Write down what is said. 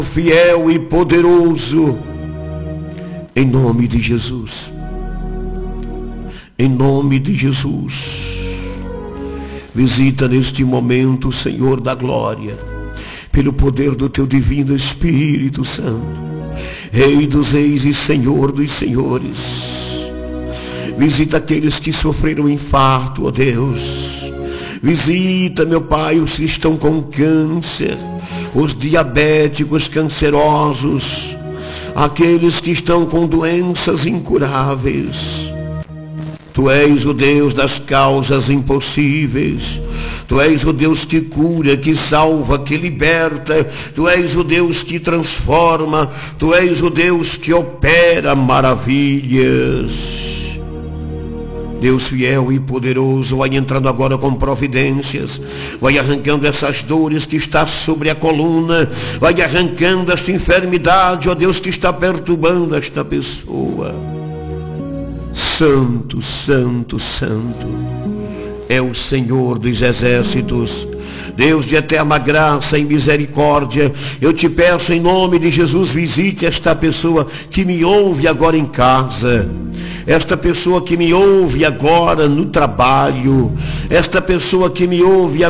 fiel e poderoso, em nome de Jesus, em nome de Jesus, visita neste momento, Senhor da glória, pelo poder do teu divino Espírito Santo, Rei dos reis e Senhor dos senhores. Visita aqueles que sofreram infarto, ó Deus. Visita, meu Pai, os que estão com câncer, os diabéticos, cancerosos, aqueles que estão com doenças incuráveis. Tu és o Deus das causas impossíveis. Tu és o Deus que cura, que salva, que liberta. Tu és o Deus que transforma. Tu és o Deus que opera maravilhas. Deus fiel e poderoso, vai entrando agora com providências, vai arrancando essas dores que está sobre a coluna, vai arrancando esta enfermidade, ó Deus, que está perturbando esta pessoa. Santo, santo, santo é o Senhor dos exércitos, Deus de eterna graça e misericórdia. Eu te peço em nome de Jesus, visite esta pessoa que me ouve agora em casa, esta pessoa que me ouve agora no trabalho, esta pessoa que me ouve agora